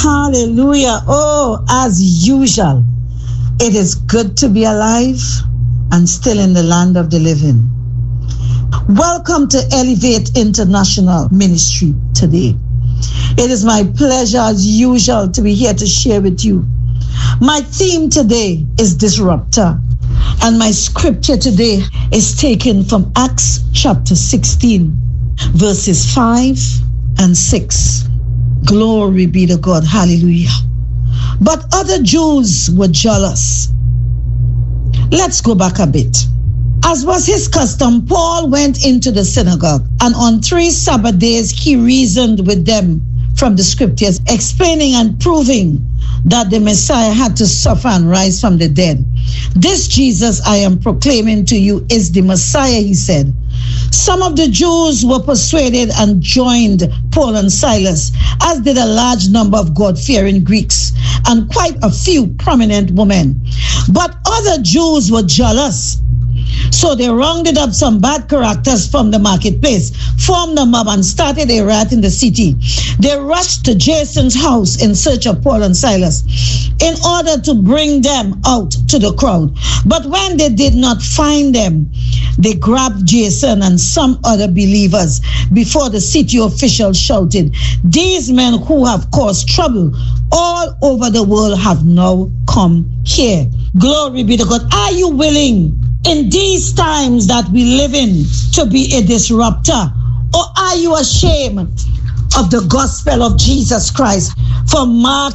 Hallelujah. Oh, as usual, it is good to be alive and still in the land of the living. Welcome to Elevate International Ministry today. It is my pleasure as usual to be here to share with you. My theme today is Disruptor, and my scripture today is taken from Acts chapter 16, verses 5 and 6. Glory be to God. Hallelujah. But other Jews were jealous. Let's go back a bit. As was his custom, Paul went into the synagogue, and on 3 Sabbath days he reasoned with them from the scriptures, explaining and proving that the Messiah had to suffer and rise from the dead. This Jesus I am proclaiming to you is the Messiah, he said. Some of the Jews were persuaded and joined Paul and Silas, as did a large number of God-fearing Greeks and quite a few prominent women. But other Jews were jealous. So they rounded up some bad characters from the marketplace, formed a mob, and started a riot in the city. They rushed to Jason's house in search of Paul and Silas in order to bring them out to the crowd. But when they did not find them, they grabbed Jason and some other believers before the city officials shouted, "These men who have caused trouble all over the world have now come here." Glory be to God. Are you willing in these times that we live in to be a disruptor? Or are you ashamed of the gospel of Jesus Christ? For Mark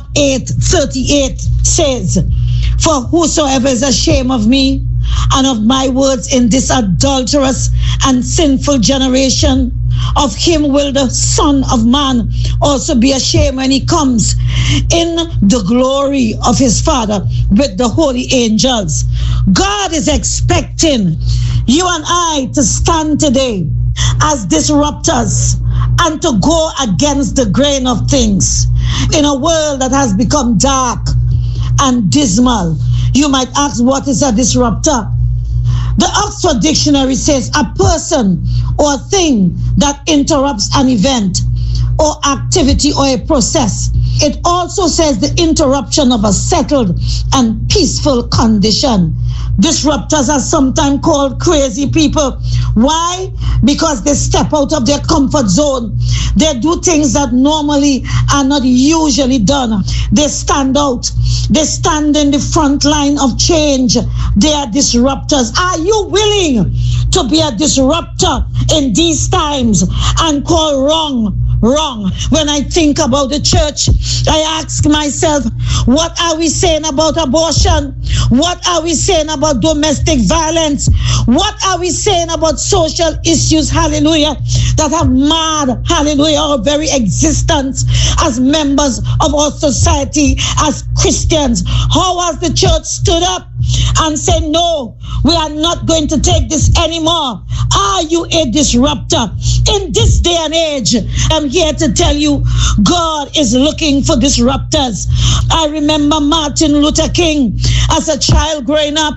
8:38 says, "For whosoever is ashamed of me and of my words in this adulterous and sinful generation, of him will the Son of Man also be ashamed when he comes in the glory of his Father with the holy angels." God is expecting you and I to stand today as disruptors and to go against the grain of things in a world that has become dark and dismal. You might ask, what is a disruptor? The Oxford Dictionary says a person or thing that interrupts an event or activity or a process. It also says the interruption of a settled and peaceful condition. Disruptors are sometimes called crazy people. Why? Because they step out of their comfort zone. They do things that normally are not usually done. They stand out. They stand in the front line of change. They are disruptors. Are you willing to be a disruptor in these times and call wrong? When I think about the church, I ask myself, what are we saying about abortion? What are we saying about domestic violence? What are we saying about social issues, hallelujah, that have marred, hallelujah, our very existence as members of our society, as Christians? How has the church stood up and said, no, we are not going to take this anymore? Are you a disruptor? In this day and age, I'm here to tell you, God is looking for disruptors. I remember Martin Luther King as a child growing up.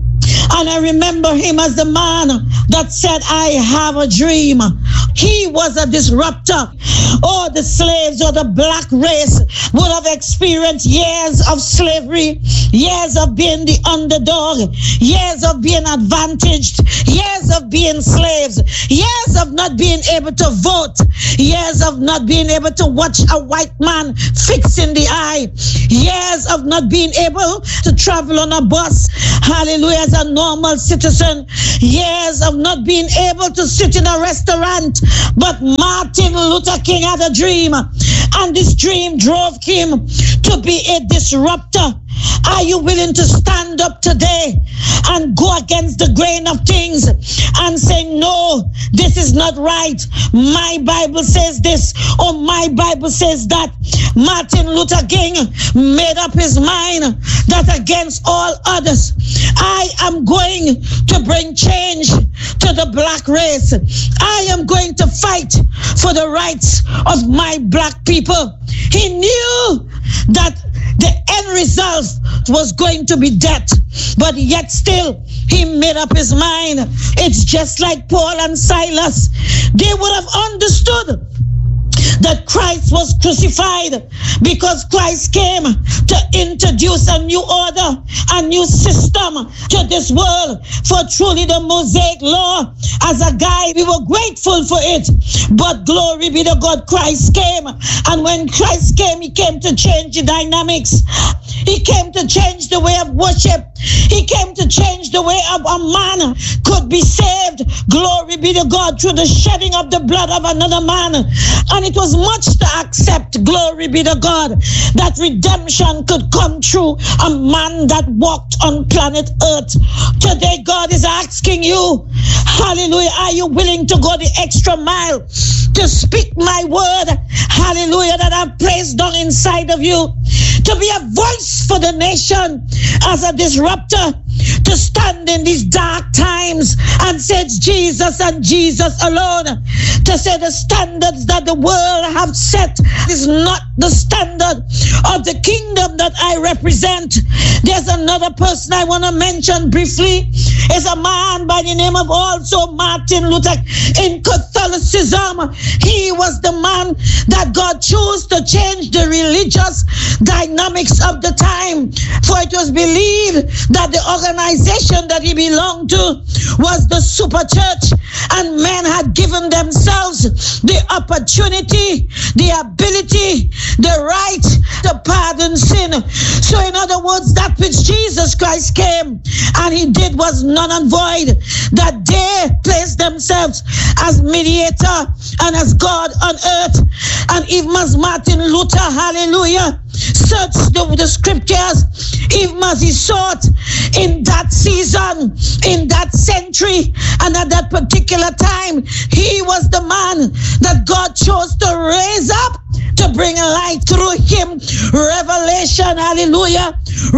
And I remember him as the man that said, I have a dream. He was a disruptor. Oh, the slaves or the black race would have experienced years of slavery, years of being the underdog, years of being advantaged, years of being slaves, years of not being able to vote, years of not being able to watch a white man fix in the eye, years of not being able to travel on a bus, hallelujah, as a normal citizen, years of not being able to sit in a restaurant. But Martin Luther King had a dream, and this dream drove him to be a disruptor. Are you willing to stand up today and go against the grain of things and say, no, this is not right? My Bible says this, or my Bible says that. Martin Luther King made up his mind that against all others, I am going to bring change to the black race. I am going to fight for the rights of my black people. He knew that the end result was going to be death, but yet still he made up his mind. It's just like Paul and Silas. They would have understood that Christ was crucified because Christ came to introduce a new order, a new system to this world. For truly the Mosaic law, as a guide, we were grateful for it. But glory be to God, Christ came. And when Christ came, he came to change the dynamics. He came to change the way of worship. He came to change the way of a man could be saved. Glory be to God, through the shedding of the blood of another man. And it was much to accept, glory be to God, that redemption could come through a man that walked on planet Earth. Today, God is asking you, hallelujah, are you willing to go the extra mile to speak my word, hallelujah, that I've placed down inside of you, to be a voice for the nation as a disruptor, to stand in these dark times and say it's Jesus and Jesus alone, to say the standards that the world have set is not the standard of the kingdom that I represent. There's another person I want to mention briefly. Is a man by the name of also Martin Luther. In Catholicism, he was the man that God chose to change the religious dynamics of the time. For it was believed that the organization that he belonged to was the super church, and men had given themselves the opportunity, the ability, the right to pardon sin. So in other words, that which Jesus Christ came and he did was none and void, that they placed themselves as mediator and as God on earth. And even as Martin Luther, hallelujah, searched the scriptures, even as he sought in that season, in that century, and at that particular time, he was the man that God chose to raise up to bring a light through him. Revelation, hallelujah,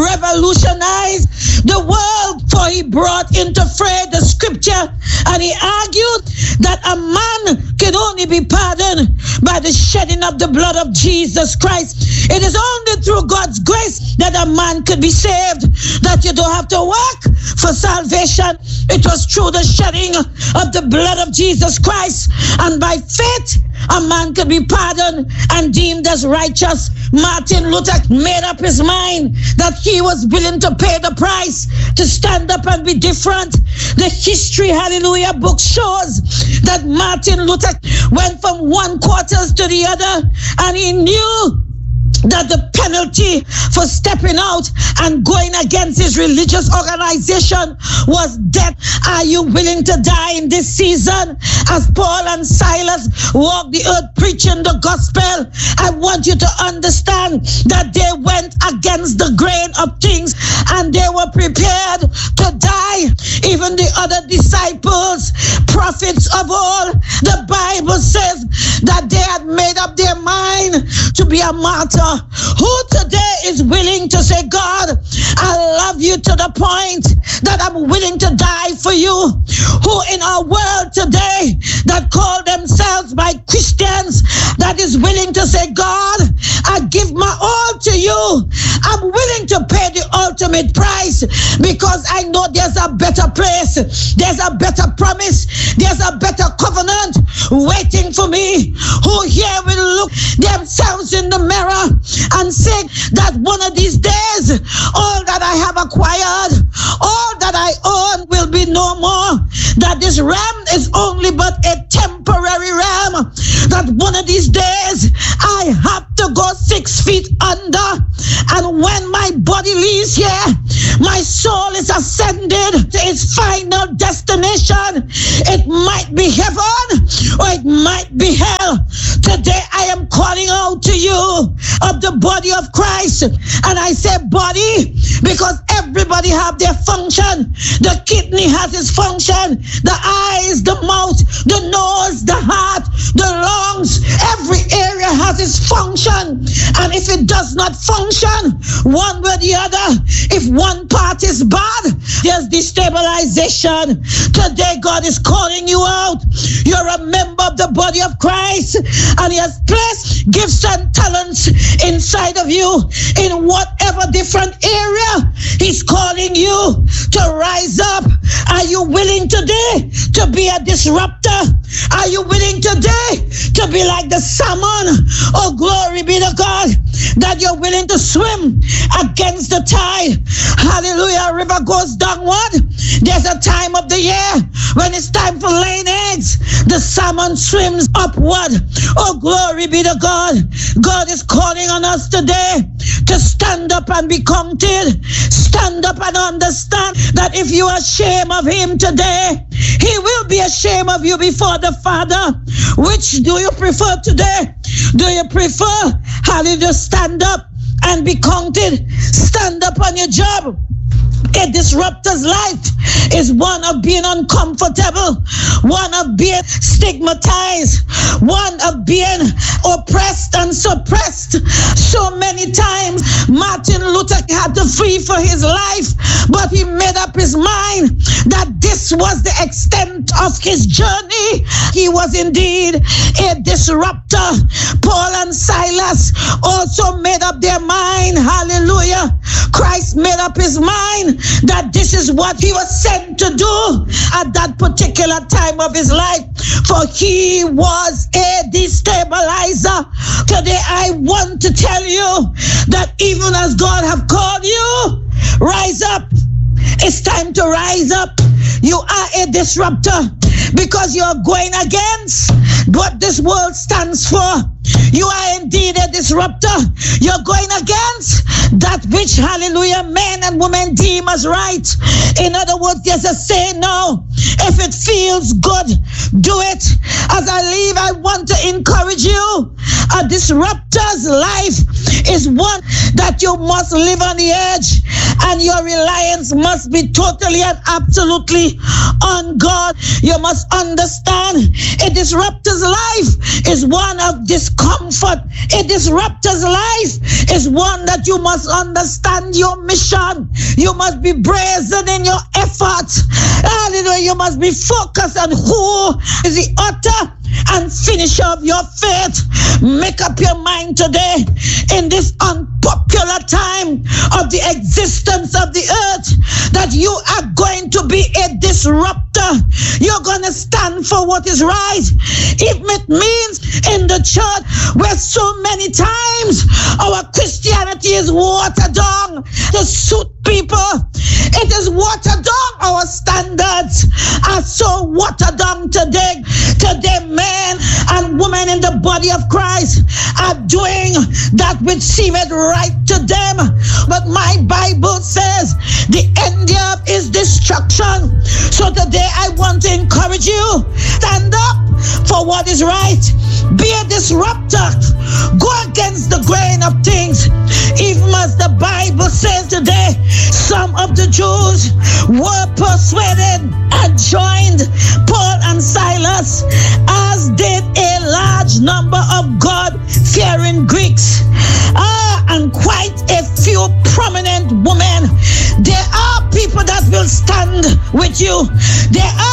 revolutionized the world, for he brought into fray the scripture, and he argued that a man can only be pardoned by the shedding of the blood of Jesus Christ. It is only through God's grace that a man could be saved, that you don't have to work for salvation. It was through the shedding of the blood of Jesus Christ, and by faith a man could be pardoned and deemed as righteous. Martin Luther made up his mind that he was willing to pay the price to stand up and be different. The history, hallelujah, book shows that Martin Luther went from one quarters to the other, and he knew that the penalty for stepping out and going against his religious organization was death. Are you willing to die in this season? As Paul and Silas walked the earth preaching the gospel, I want you to understand that they went against the grain of things and they were prepared to die. Even the other disciples, prophets of all, the Bible says that they had made up their mind to be a martyr. Who today is willing to say, God, I love you to the point that I'm willing to die for you? Who in our world today that call themselves by Christians that is willing to say, God, I give my all to you. I'm willing to pay the ultimate price because I know there's a better place. There's a better promise. There's a better covenant waiting for me. Who here will look themselves in the mirror and say that one of these days, all that I have acquired, all that I own will be no more. That this ram is only but a temporary ram. That one of these days, I have to go 6 feet under. And when my body leaves here, my soul is ascended to its final destination. It might be heaven or it might be hell. Today I am calling out to you of the body of Christ. And I say body because everybody have their function. The kidney has its function. The eyes, the mouth, the nose, the heart, the lungs. Every area has its function. And if it does not function one way or the other, if one part is bad, there's destabilization. Today God is calling you out. You're a member of the body of Christ, and he has placed gifts and talents in inside of you in whatever different area. He's calling you to rise up. Are you willing today to be a disruptor? Are you willing today to be like the salmon? Oh, glory be to God, that you're willing to swim against the tide. Hallelujah. River goes downward. There's a time of the year when it's time for laying eggs. The salmon swims upward. Oh, glory be to God. God is calling on us today to stand up and be counted. Stand up and understand that if you are ashamed of him today, he will be ashamed of you before the Father. Which do you prefer today? Do you prefer, hallelujah, stand up and be counted? Stand up on your job. A disruptor's life is one of being uncomfortable, one of being stigmatized, one of being oppressed and suppressed. So many times Martin Luther had to flee for his life, but he made up his mind that this was the extent of his journey. He was indeed a disruptor. Paul and Silas also made up their mind. Hallelujah. Christ made up his mind that this is what he was sent to do at that particular time of his life, for he was a destabilizer. Today I want to tell you that even as God have called you, rise up. It's time to rise up. You are a disruptor because you are going against what this world stands for. You are indeed a disruptor. You're going against that which, hallelujah, men and women deem as right. In other words, there's a say no. If it feels good, do it. As I leave, I want to encourage you. A disruptor's life is one that you must live on the edge, and your reliance must be totally and absolutely on God. You must understand a disruptor's life is one of discomfort. A disruptor's life is one that you must understand your mission. You must be brazen in your efforts. Hallelujah. You must be focused on who is the author and finisher of your faith. Make up your mind today in this unpopular time of the existence of the earth that you are going to be a disruptor. You're going to stand for what is right. If it means in the church where so many times our Christianity is watered down to suit people, it is watered down. Our standards are so watered down today. Today, men and women in the body of Christ are doing that which seemeth right to them. But my Bible says the end thereof is destruction. So today I want to encourage you. Stand up for what is right. Be a disruptor. Go against the grain of things. Even as the Bible says today, some of the Jews were persuaded and joined Paul and Silas, as did a large number of God-fearing Greeks, and quite a few prominent women. There are people that will stand with you. There are